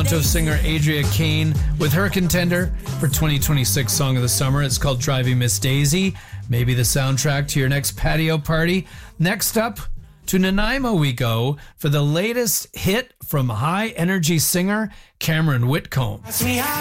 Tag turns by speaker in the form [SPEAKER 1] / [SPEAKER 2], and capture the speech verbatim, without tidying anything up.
[SPEAKER 1] Toronto singer Adria Kane with her contender for twenty twenty-six Song of the Summer. It's called Driving Miss Daisy. Maybe the soundtrack to your next patio party. Next up, to Nanaimo we go for the latest hit from high energy singer Cameron Whitcomb.